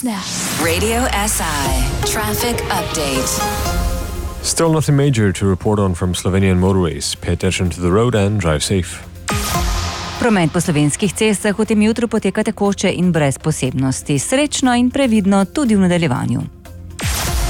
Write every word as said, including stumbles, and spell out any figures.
Radio S I Traffic Update. Still nothing major to report on from Slovenian motorways. Pay attention to the road and drive safe. Promet po slovenskih cestah v tem jutru poteka tekoče in brez posebnosti. Srečno in previdno tudi v nadaljevanju.